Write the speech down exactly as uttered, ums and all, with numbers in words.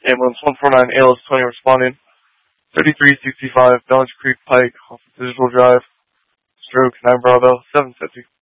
Ambulance one four nine A L S twenty responding. thirty-three sixty-five Bellinger Creek Pike off of Digital Drive. Stroke nine Bravo seven fifty.